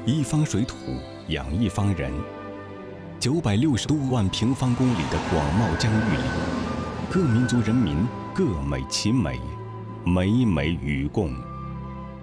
一方水土养一方人。960多万平方公里的广袤疆域里，各民族人民各美其美，美美与共。